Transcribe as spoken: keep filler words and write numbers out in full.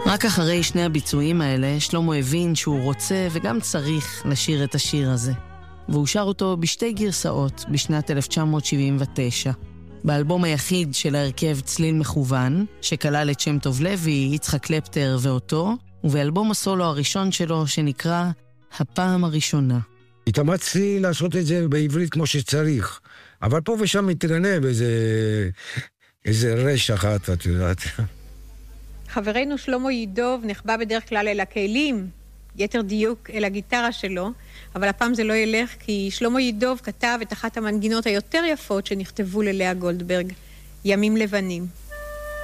רק אחרי שני הביצועים האלה, שלמה הבין שהוא רוצה וגם צריך לשיר את השיר הזה. והוא שר אותו בשתי גרסאות בשנת אלף תשע מאות שבעים ותשע. באלבום היחיד של ההרכב צליל מכוון, שכלל את שם טוב לוי, יצחק קלפטר ואותו, ובאלבום הסולו הראשון שלו שנקרא הפעם הראשונה. התאמצתי לעשות את זה בעברית כמו שצריך, אבל פה ושם מתרנה באיזה איזה רש אחת, את יודעת. חברנו שלמה ידוב נחבא בדרך כלל אל הכלים, יתר דיוק אל הגיטרה שלו, אבל הפעם זה לא ילך כי שלמה ידוב כתב את אחת המנגינות היותר יפות שנכתבו ללאה גולדברג, ימים לבנים.